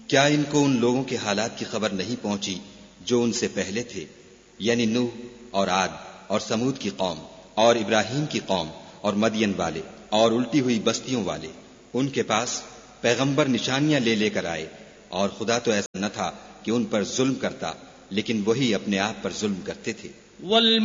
क्या इनको उन लोगों के हालात की खबर नहीं पहुंची जो उनसे पहले थे, यानी नूह और आद और समूद की कौम और इब्राहीम की कौम और मदियन वाले और उल्टी हुई बस्तियों वाले। उनके पास पैगंबर निशानियां ले लेकर आए, और खुदा तो ऐसा न था कि उन पर जुल्म करता, लेकिन वही अपने आप पर जुल्म करते थे।